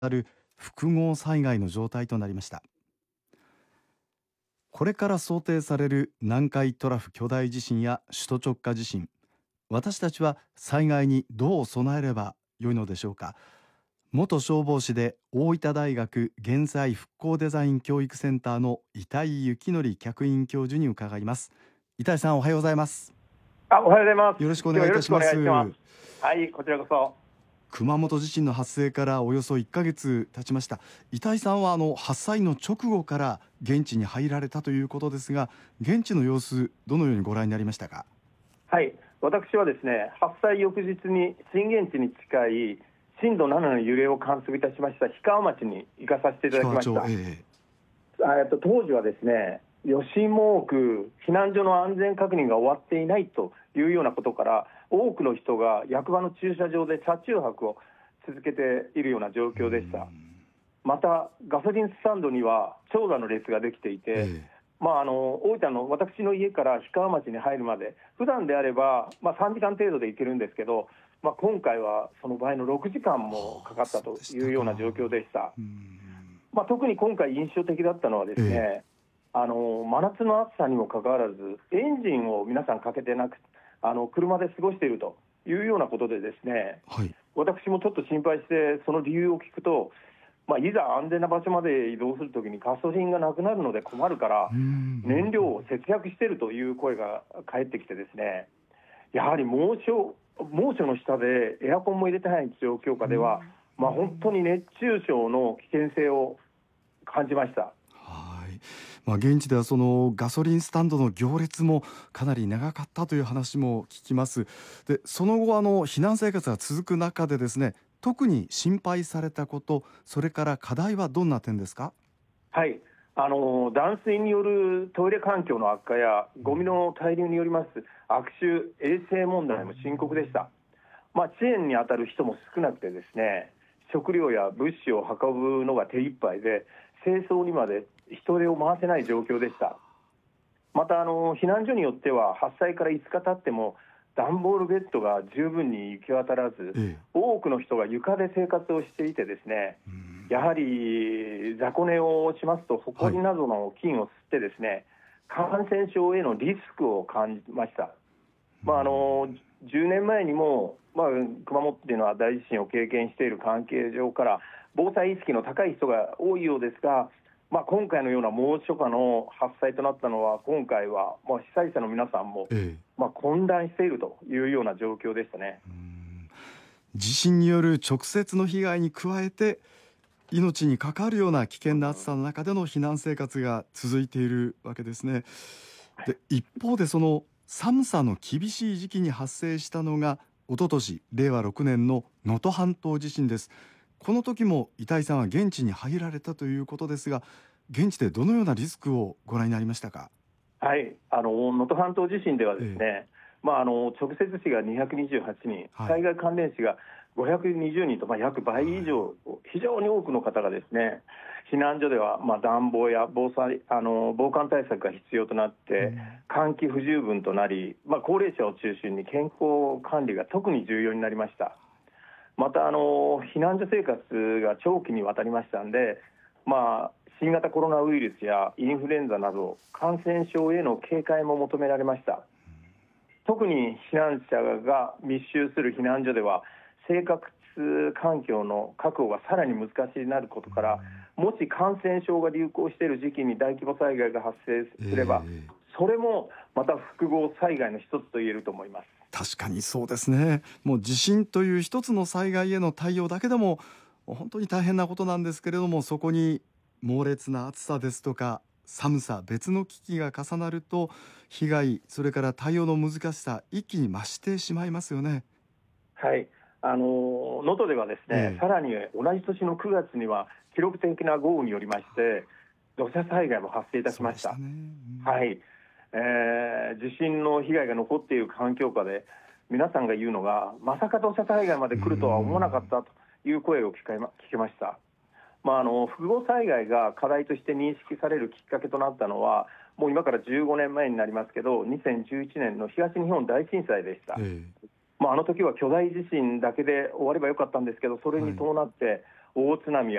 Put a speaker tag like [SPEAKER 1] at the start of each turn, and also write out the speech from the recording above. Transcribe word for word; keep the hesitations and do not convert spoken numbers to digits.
[SPEAKER 1] ある複合災害の状態となりました。これから想定される南海トラフ巨大地震や首都直下地震、私たちは災害にどう備えればよいのでしょうか。元消防士で大分大学減災復興デザイン教育センターの板井幸則客員教授に伺います。板井さん、おはようございます。
[SPEAKER 2] あ、おはようございます。
[SPEAKER 1] よろしくお
[SPEAKER 2] 今日はよろしくお
[SPEAKER 1] 願いいたします。
[SPEAKER 2] 願いします。はい、こちらこそ。
[SPEAKER 1] 熊本地震の発生からおよそいっかげつ経ちました。板井さんはあの発災の直後から現地に入られたということですが、現地の様子どのようにご覧になりましたか。
[SPEAKER 2] はい、私はですね、発災翌日に震源地に近い震度ななの揺れを観測いたしました氷川町に行かさせていただきました。
[SPEAKER 1] 氷川町、え
[SPEAKER 2] えっと当時はですね、余震も多く避難所の安全確認が終わっていないというようなことから、多くの人が役場の駐車場で車中泊を続けているような状況でした。またガソリンスタンドには長蛇の列ができていて、
[SPEAKER 1] え
[SPEAKER 2] まあ、あの大分の私の家から氷川町に入るまで普段であれば、まあ、さんじかん程度で行けるんですけど、まあ、今回はその倍のろくじかんもかかったというような状況でした。まあ、特に今回印象的だったのはですね、
[SPEAKER 1] え
[SPEAKER 2] あの真夏の暑さにもかかわらずエンジンを皆さんかけてなく、あの車で過ごしているというようなことでですね、
[SPEAKER 1] はい、
[SPEAKER 2] 私もちょっと心配してその理由を聞くと、まあ、いざ安全な場所まで移動するときにガソリンがなくなるので困るから燃料を節約しているという声が返ってきてですね、やはり猛暑猛暑の下でエアコンも入れてない状況下では、まあ、本当に熱中症の危険性を感じました。
[SPEAKER 1] はい、まあ、現地ではそのガソリンスタンドの行列もかなり長かったという話も聞きます。で、その後あの避難生活が続く中でですね、特に心配されたこと、それから課題はどんな点ですか。
[SPEAKER 2] はい、あの断水によるトイレ環境の悪化やゴミの大量によります悪臭衛生問題も深刻でした。まあ、支援に当たる人も少なくてですね、食料や物資を運ぶのが手一杯で清掃にまで人手を回せない状況でした。またあの避難所によっては発災からいつか経っても段ボールベッドが十分に行き渡らず、
[SPEAKER 1] ええ、
[SPEAKER 2] 多くの人が床で生活をしていてですね、やはり雑魚寝をしますとホコリなどの菌を吸ってですね、感染症へのリスクを感じました。まあ、あのじゅうねんまえにも、まあ、熊本というのは大地震を経験している関係上から防災意識の高い人が多いようですが、まあ、今回のような猛暑下の発災となったのは、今回は、まあ、被災者の皆さんも、
[SPEAKER 1] ええ、
[SPEAKER 2] まあ、混乱しているというような状況でしたね。
[SPEAKER 1] 地震による直接の被害に加えて命に関わるような危険な暑さの中での避難生活が続いているわけですね。で、一方でその寒さの厳しい時期に発生したのが一昨年れいわろくねんの能登半島地震です。この時も板井さんは現地に入られたということですが、現地でどのようなリスクをご覧になりましたか。
[SPEAKER 2] はい、あの能登半島地震ではです
[SPEAKER 1] ええ、
[SPEAKER 2] ね、まあ、あの直接死がにひゃくにじゅうはちにん、
[SPEAKER 1] はい、
[SPEAKER 2] 災害関連死がごひゃくにじゅうにんと、まあ、約倍以上、非常に多くの方がですね、避難所ではまあ暖房や防災あの防寒対策が必要となって換気不十分となり、まあ、高齢者を中心に健康管理が特に重要になりました。またあの避難所生活が長期にわたりましたので、まあ、新型コロナウイルスやインフルエンザなど感染症への警戒も求められました。特に避難者が密集する避難所では生活環境の確保がさらに難しくなることから、もし感染症が流行している時期に大規模災害が発生すれば、
[SPEAKER 1] ええ、
[SPEAKER 2] それもまた複合災害の一つと言えると思います。
[SPEAKER 1] 確かにそうですね。もう地震という一つの災害への対応だけでも本当に大変なことなんですけれども、そこに猛烈な暑さですとか寒さ、別の危機が重なると被害、それから対応の難しさ一気に増してしまいますよね。
[SPEAKER 2] はい、あの能登ではですね、
[SPEAKER 1] ええ、
[SPEAKER 2] さらに同じ年のくがつには記録的な豪雨によりまして土砂災害も発生いたしました。
[SPEAKER 1] そうでしたね。うん、
[SPEAKER 2] はい、えー地震の被害が残っている環境下で皆さんが言うのが、まさか土砂災害まで来るとは思わなかったという声を聞か聞きました。まあ、あの複合災害が課題として認識されるきっかけとなったのは、もう今からじゅうごねんまえになりますけど、にせんじゅういちねんの東日本大震災でした。
[SPEAKER 1] ええ、
[SPEAKER 2] まあ、あの時は巨大地震だけで終わればよかったんですけど、それに
[SPEAKER 1] はい。
[SPEAKER 2] 伴って大津波